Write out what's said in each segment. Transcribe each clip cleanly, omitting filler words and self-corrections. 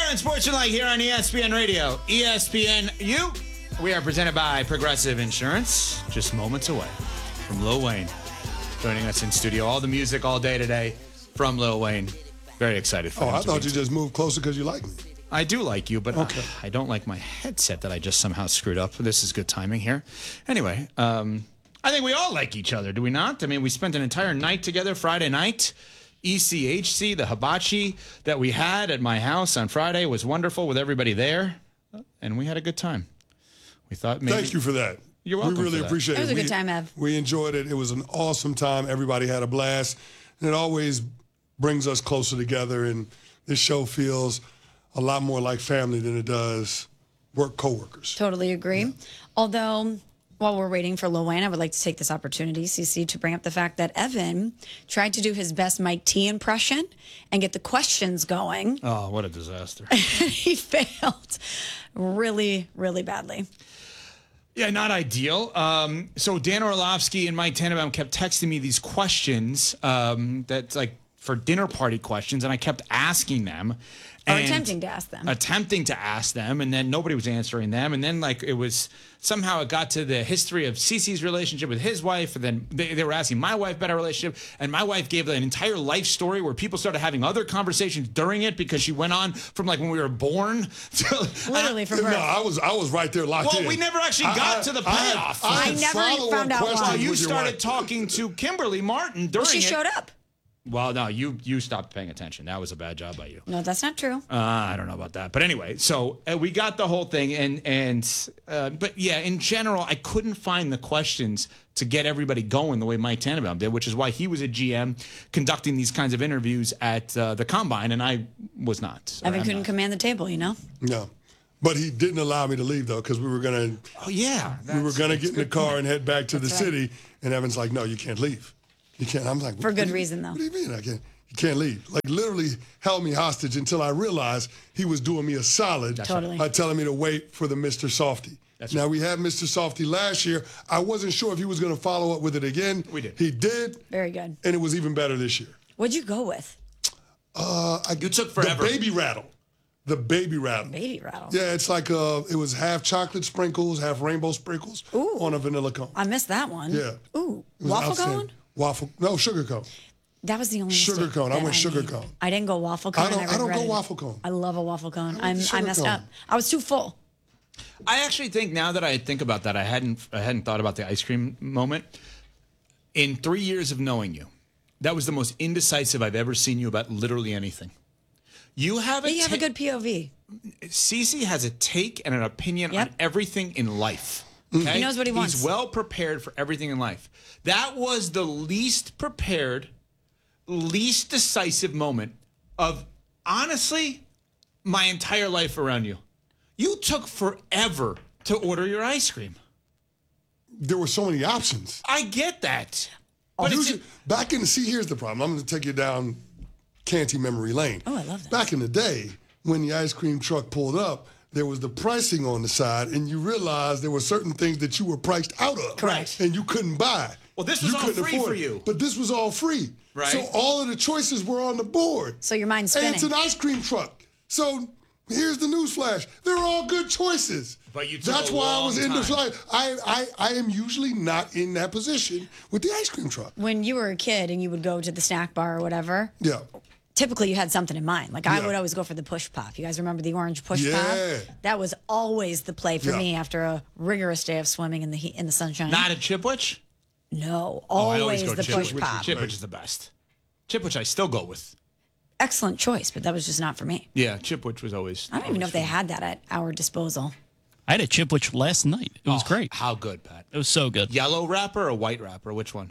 and Sports Like here on ESPN Radio. ESPNU. We are presented by Progressive Insurance. Just moments away from Lil Wayne. Joining us in studio. All the music all day today from Lil Wayne. Very excited for him. I thought you just moved closer because you like me. I do like you, but I don't like my headset that I just somehow screwed up. This is good timing here. Anyway, I think we all like each other, do we not? I mean, we spent an entire night together Friday night. ECHC, the hibachi that we had at my house on Friday was wonderful with everybody there, and we had a good time. We thought maybe... Thank you for that. You're welcome. We really appreciate it. It was a good time, Ev. We enjoyed it. It was an awesome time. Everybody had a blast. And it always brings us closer together, and this show feels a lot more like family than it does work coworkers. Totally agree. Yeah. Although, while we're waiting for Lil Wayne, I would like to take this opportunity, CC, to bring up the fact that Evan tried to do his best Mike T impression and get the questions going. Oh, what a disaster. He failed really, really badly. Yeah, not ideal. So Dan Orlovsky and Mike Tannenbaum kept texting me these questions that's like for dinner party questions, and I kept asking them. Or attempting to ask them. Attempting to ask them, and then nobody was answering them. And then, like, it was somehow it got to the history of Cece's relationship with his wife, and then they were asking my wife about our relationship, and my wife gave an entire life story where people started having other conversations during it because she went on from, like, when we were born. Literally from birth. No, I was right there locked in. Well, we never actually got to the payoff. I never found out why. Well, you started talking to Kimberly Martin during she showed up. Well, no, you stopped paying attention. That was a bad job by you. No, that's not true. I don't know about that. But anyway, so we got the whole thing. But yeah, in general, I couldn't find the questions to get everybody going the way Mike Tannenbaum did, which is why he was a GM conducting these kinds of interviews at the Combine, and I was not. Evan couldn't command the table, you know? No. But he didn't allow me to leave, though, because we were going to... Oh, yeah. We were going to get in the car and head back to the city, and Evan's like, no, you can't leave. You can't. I'm like, for good reason, though. What do you mean I can't? You can't leave. Like, literally held me hostage until I realized he was doing me a solid by telling me to wait for the Mr. Softy. Now, we had Mr. Softy last year. I wasn't sure if he was going to follow up with it again. We did. He did. Very good. And it was even better this year. What'd you go with? You took forever. The baby rattle. The baby rattle. Baby rattle. Yeah, it's like it was half chocolate sprinkles, half rainbow sprinkles on a vanilla cone. I missed that one. Yeah. Ooh, waffle cone? No, sugar cone. That was the only sugar cone. I went sugar cone. I didn't go waffle cone. I don't go waffle cone. I love a waffle cone. I messed up. I was too full. I actually think now that I think about that, I hadn't thought about the ice cream moment. In 3 years of knowing you, that was the most indecisive I've ever seen you about literally anything. You have a good POV. Cece has a take and an opinion on everything in life. Okay? He knows what he wants. He's well prepared for everything in life. That was the least prepared, least decisive moment of, honestly, my entire life around you. You took forever to order your ice cream. There were so many options. I get that. But here's the problem. I'm going to take you down Canty memory lane. Oh, I love that. Back in the day, when the ice cream truck pulled up, there was the pricing on the side, and you realized there were certain things that you were priced out of. Correct. And you couldn't buy. Well, this was all free for you. But this was all free. Right. So all of the choices were on the board. So your mind's spinning. And it's an ice cream truck. So here's the news flash. They're all good choices. But you took That's why I was in the flight. I am usually not in that position with the ice cream truck. When you were a kid and you would go to the snack bar or whatever. Yeah. Typically, you had something in mind. Like, I would always go for the push pop. You guys remember the orange push pop? That was always the play for me after a rigorous day of swimming in the heat, in the sunshine. Not a Chipwich? No, always the push pop. Chipwich is the best. Chipwich I still go with. Excellent choice, but that was just not for me. Yeah, Chipwich was always. I don't even know if they had that at our disposal. I had a Chipwich last night. It was great. How good, Pat? It was so good. Yellow wrapper or white wrapper? Which one?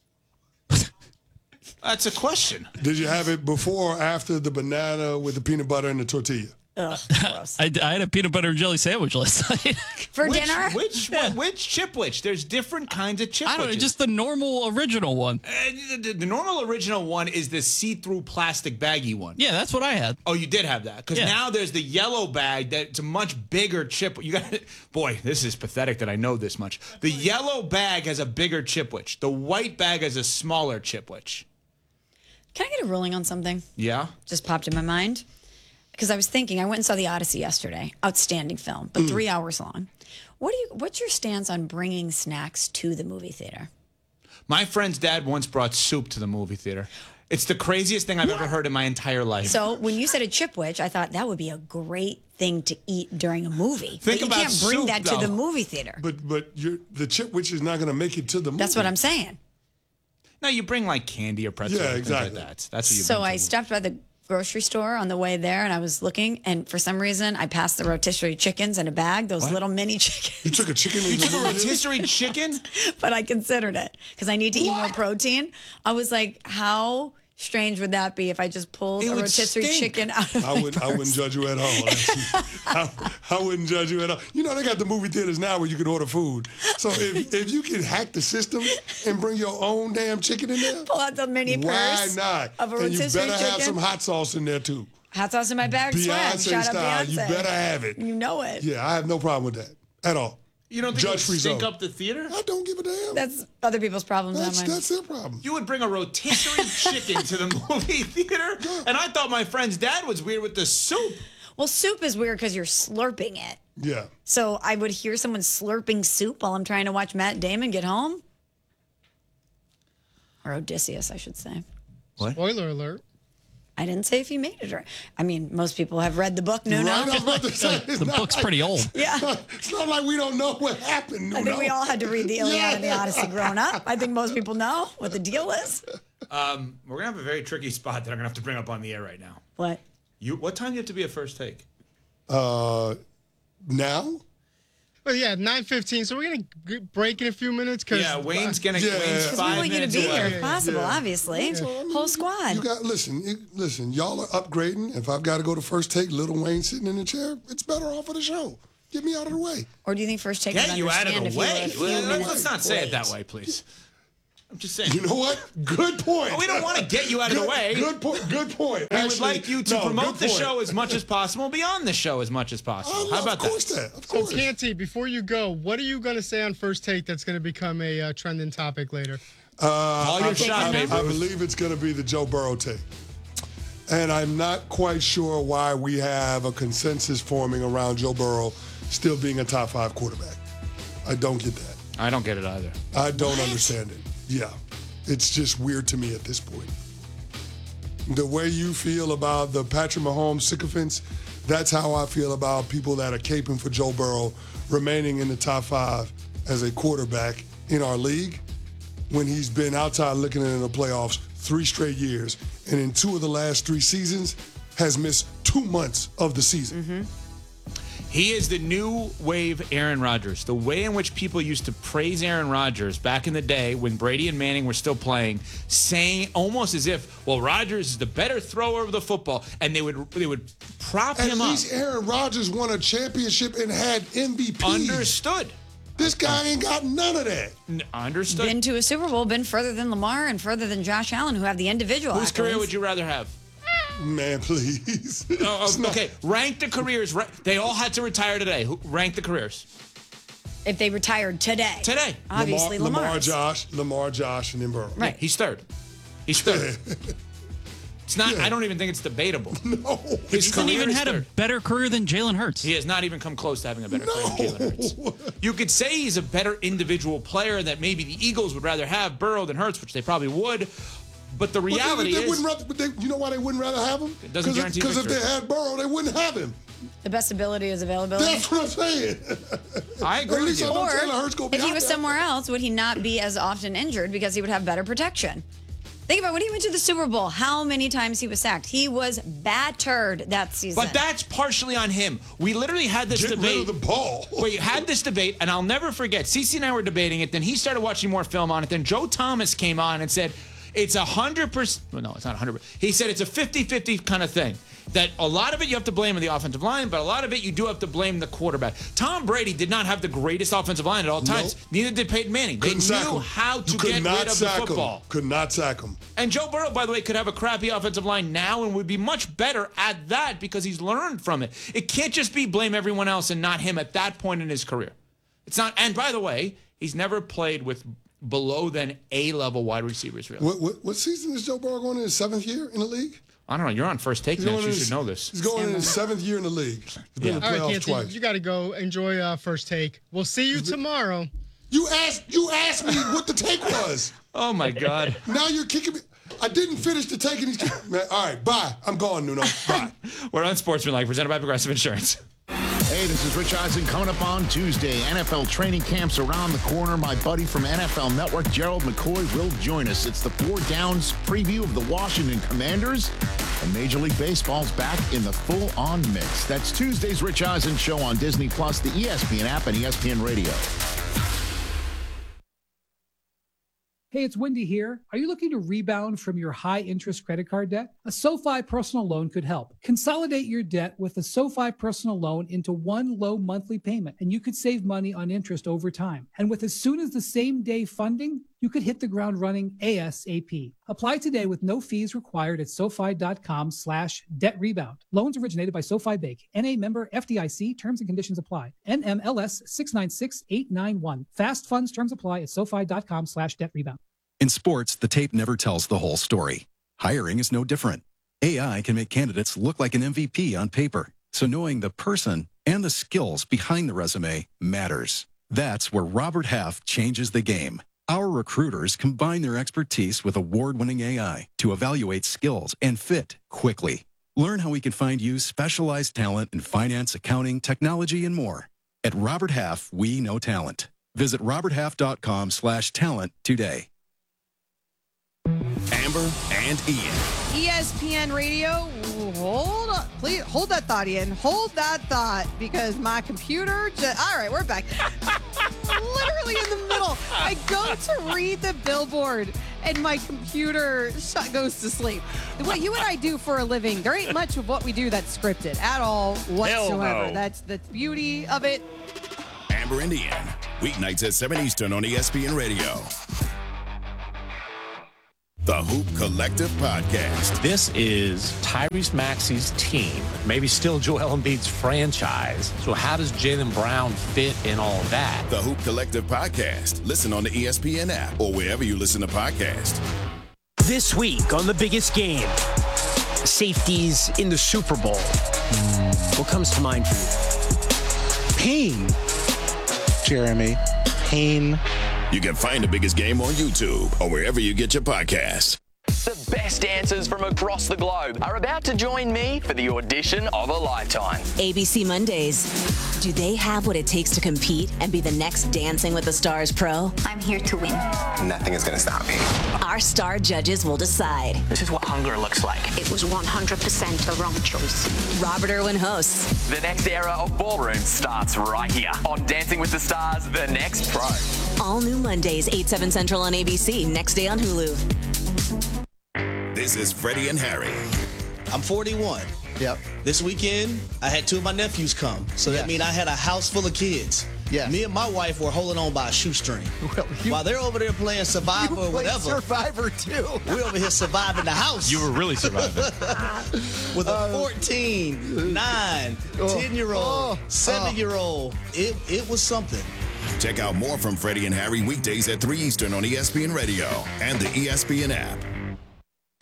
That's a question. Did you have it before or after the banana with the peanut butter and the tortilla? Ugh, gross. I had a peanut butter and jelly sandwich last night. For dinner? Which Chipwich? There's different kinds of Chipwiches. I don't know, just the normal original one. The normal original one is the see-through plastic baggy one. Yeah, that's what I had. Oh, you did have that. Because now there's the yellow bag that's a much bigger chip. You got, boy, this is pathetic that I know this much. The yellow bag has a bigger Chipwich. The white bag has a smaller Chipwich. Can I get a ruling on something? Yeah? Just popped in my mind. because I was thinking, I went and saw The Odyssey yesterday. Outstanding film, but 3 hours long. What's your stance on bringing snacks to the movie theater? My friend's dad once brought soup to the movie theater. It's the craziest thing I've ever heard in my entire life. So when you said a Chipwich, I thought that would be a great thing to eat during a movie. Think but you about can't bring soup, that though. to the movie theater. But the Chipwich is not going to make it to the movie. That's what I'm saying. No, you bring like candy or pretzels. Yeah, or things exactly. like that. That's what you So bring to I the stopped by the grocery store on the way there, and I was looking, and for some reason, I passed the rotisserie chickens in a bag, those little mini chickens. You took a chicken. You took a rotisserie chicken? But I considered it because I need to eat more protein. I was like, how strange would that be if I just pulled It a would rotisserie stink. chicken out of I my wouldn't purse? judge you at all. Actually. I wouldn't judge you at all. You know, they got the movie theaters now where you can order food. So if you can hack the system and bring your own damn chicken in there, Pull out the mini why purse not? of a And you rotisserie better have some chicken. hot sauce in there too. Hot sauce in my bag, swag. Beyonce Shout out style. Beyonce. You better have it. You know it. Yeah, I have no problem with that at all. You don't think it would Judge-free stink zone. up the theater? I don't give a damn. That's other people's problems, not mine. That's their problem. You would bring a rotisserie chicken to the movie theater? And I thought my friend's dad was weird with the soup. Well, soup is weird because you're slurping it. Yeah. So I would hear someone slurping soup while I'm trying to watch Matt Damon get home. Or Odysseus, I should say. Spoiler alert. I didn't say if he made it or. I mean, most people have read the book. No, Right, I was no. about to say, it's The not book's like- pretty old. Yeah. It's not like we don't know what happened. I think we all had to read the Iliad and the Odyssey growing up. I think most people know what the deal is. We're going to have a very tricky spot that I'm going to have to bring up on the air right now. What? What time do you have to be at first take? Now? But yeah, 9:15. So we're gonna break in a few minutes because Yeah, Wayne's going to Yeah. Wayne's Because We 5 want you to minutes be away. here if possible, Yeah. obviously. So, I mean, Whole squad. You got listen. Y'all are upgrading. If I've got to go to first take, Little Wayne sitting in the chair, it's better off of the show. Get me out of the way. Or do you think first take would Get you out of understand the if you were a way. few Let's minutes not say it that late? way, please. I'm just saying. You know what? Good point. We don't want to get you out of the way. Good point. Good point. We would like you to promote the show As as much as possible, beyond the show as much as possible. How about of course that? Of So course. Canty, before you go, what are you gonna say on first take that's gonna become a trending topic later? Call your shot, baby. I believe it's going to be the Joe Burrow take. And I'm not quite sure why we have a consensus forming around Joe Burrow still being a top 5 quarterback. I don't get that. I don't get it either. I don't understand it. Yeah. It's just weird to me at this point. The way you feel about the Patrick Mahomes sycophants, that's how I feel about people that are caping for Joe Burrow remaining in the top 5 as a quarterback in our league when he's been outside looking in the playoffs 3 straight years, and in 2 of the last 3 seasons has missed 2 months of the season. He is the new wave Aaron Rodgers. The way in which people used to praise Aaron Rodgers back in the day when Brady and Manning were still playing, saying almost as if, well, Rodgers is the better thrower of the football, and they would prop At him up. least Aaron Rodgers won a championship and had MVP. Understood. This guy ain't got none of that. Understood. Been to a Super Bowl, been further than Lamar and further than Josh Allen, who have the individual Whose career accolades. would you rather have? Man, please. Okay, rank the careers. They all had to retire today. Rank the careers. If they retired today. Today. Obviously, Lamar, Lamar's. Lamar, Josh, and then Burrow. Right. He's third. He's third. It's not. Yeah. I don't even think it's debatable. No. His He hasn't career even is had a third. better career than Jalen Hurts. He has not even come close to having a better career than Jalen Hurts. You could say he's a better individual player that maybe the Eagles would rather have Burrow than Hurts, which they probably would. But the reality they is, wouldn't rather, you know why they wouldn't rather have him? It doesn't guarantee Because if victory. they had Burrow, they wouldn't have him. The best ability is availability. That's what I'm saying. I agree At with least you. I know Or Jalen Hurts gonna be if he out was there. somewhere else, would he not be as often injured because he would have better protection? Think about when he went to the Super Bowl, how many times he was sacked. He was battered that season. But that's partially on him. We literally had this Get rid debate. of the ball. We had this debate, and I'll never forget. Cece and I were debating it. Then he started watching more film on it. Then Joe Thomas came on and said, it's 100%. Well, no, it's not 100%. He said it's a 50-50 kind of thing. That a lot of it you have to blame on the offensive line, but a lot of it you do have to blame the quarterback. Tom Brady did not have the greatest offensive line at all times. Nope. Neither did Peyton Manning. They Couldn't sack knew him. how to You could get not rid of the sack football. him. Could not sack him. And Joe Burrow, by the way, could have a crappy offensive line now and would be much better at that because he's learned from it. It can't just be blame everyone else and not him at that point in his career. It's not. And by the way, he's never played with below than A-level wide receivers, really. What season is Joe Burrow going in his 7th year in the league? I don't know. You're on First Take, Nets. You should know this. He's going in his 7th year in the league. He's been in the playoffs twice. You got to go enjoy First Take. We'll see you tomorrow. You asked me what the take was. Oh, my God. Now you're kicking me. I didn't finish the take, and he's kicking me. All right, bye. I'm gone, Nuno. Bye. We're Unsportsmanlike, presented by Progressive Insurance. Hey, this is Rich Eisen. Coming up on Tuesday, NFL training camps around the corner. My buddy from NFL Network, Gerald McCoy, will join us. It's the 4 Downs preview of the Washington Commanders. And Major League Baseball's back in the full-on mix. That's Tuesday's Rich Eisen Show on Disney+, the ESPN app, and ESPN Radio. Hey, it's Wendy here. Are you looking to rebound from your high-interest credit card debt? A SoFi personal loan could help. Consolidate your debt with a SoFi personal loan into one low monthly payment, and you could save money on interest over time. And with as soon as the same day funding, you could hit the ground running ASAP. Apply today with no fees required at SoFi.com/debt rebound. Loans originated by SoFi Bank. NA member FDIC. Terms and conditions apply. NMLS 696891. Fast funds terms apply at SoFi.com/debt rebound. In sports, the tape never tells the whole story. Hiring is no different. AI can make candidates look like an MVP on paper. So knowing the person and the skills behind the resume matters. That's where Robert Half changes the game. Our recruiters combine their expertise with award-winning AI to evaluate skills and fit quickly. Learn how we can find you specialized talent in finance, accounting, technology, and more. At Robert Half, we know talent. Visit roberthalf.com/talent today. Amber and Ian. ESPN Radio. Hold on. Please hold that thought, Ian. Hold that thought, because my computer all right, we're back. Literally in the middle. I go to read the billboard and my computer goes to sleep. What you and I do for a living, there ain't much of what we do that's scripted at all whatsoever. No. That's the beauty of it. Amber and Ian. Weeknights at 7 Eastern on ESPN Radio. The Hoop Collective Podcast. This is Tyrese Maxey's team, maybe still Joel Embiid's franchise. So how does Jaylen Brown fit in all that? The Hoop Collective Podcast. Listen on the ESPN app or wherever you listen to podcasts. This week on The Biggest Game, safeties in the Super Bowl. What comes to mind for you? Pain. Jeremy. Pain. You can find The Biggest Game on YouTube or wherever you get your podcasts. The best dancers from across the globe are about to join me for the audition of a lifetime. ABC Mondays. Do they have what it takes to compete and be the next Dancing with the Stars pro? I'm here to win. Nothing is going to stop me. Our star judges will decide. This is what hunger looks like. It was 100% the wrong choice. Robert Irwin hosts. The next era of ballroom starts right here on Dancing with the Stars, The Next Pro. All new Mondays, 8/7 Central on ABC. Next day on Hulu. This is Freddie and Harry. I'm 41. Yep. This weekend, I had 2 of my nephews come. So that means I had a house full of kids. Yeah. Me and my wife were holding on by a shoestring. Well, while they're over there playing Survivor or whatever. Survivor too. We're over here surviving the house. You were really surviving. With a 14, 9, 10-year-old, 7-year-old. It was something. Check out more from Freddie and Harry weekdays at 3 Eastern on ESPN Radio and the ESPN app.